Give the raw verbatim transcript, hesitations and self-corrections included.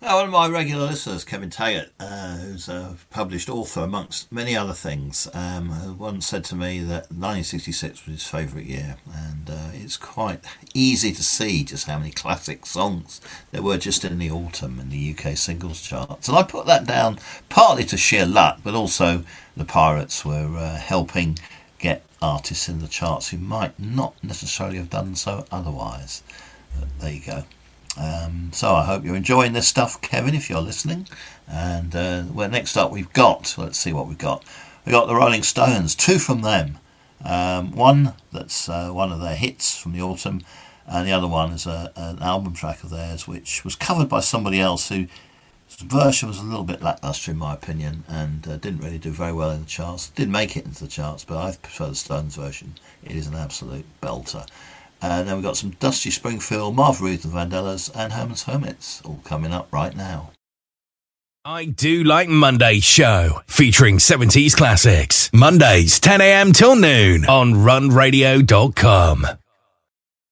Well, one of my regular listeners, Kevin Taggart, uh, who's a published author amongst many other things, um, once said to me that nineteen sixty-six was his favourite year, and uh, it's quite easy to see just how many classic songs there were just in the autumn in the U K singles charts. And I put that down partly to sheer luck, but also the Pirates were uh, helping get artists in the charts who might not necessarily have done so otherwise. But there you go. Um, so I hope you're enjoying this stuff, Kevin, if you're listening. And uh, well, next up we've got, let's see what we've got. We've got the Rolling Stones, two from them. Um, one that's uh, one of their hits from the autumn, and the other one is a, an album track of theirs which was covered by somebody else whose version was a little bit lacklustre in my opinion, and uh, didn't really do very well in the charts. Did make it into the charts, but I prefer the Stones version. It is an absolute belter. And then we've got some Dusty Springfield, Marv Ruth and Vandellas, and Herman's Hermits, all coming up right now. I Do Like Monday's show, featuring seventies classics. Mondays, ten a.m. till noon on run radio dot com.